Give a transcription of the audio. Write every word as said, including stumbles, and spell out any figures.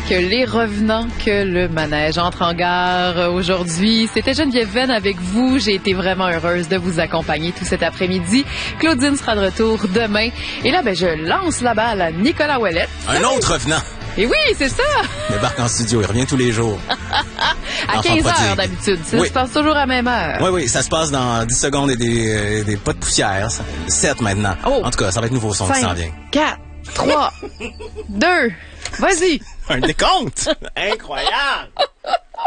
avec les revenants que le manège entre en gare aujourd'hui. C'était Geneviève Venn avec vous. J'ai été vraiment heureuse de vous accompagner tout cet après-midi. Claudine sera de retour demain. Et là, ben, je lance la balle à Nicolas Ouellette. Un autre revenant. Et oui, c'est ça! Il débarque en studio, il revient tous les jours. À quinze heures d'habitude. Ça oui. se passe toujours à la même heure. Oui, oui, ça se passe dans dix secondes et des, euh, des pas de poussière. Ça. sept maintenant. Oh. En tout cas, ça va être nouveau son qui s'en vient. quatre, trois, deux, vas-y! Un décompte! Incroyable!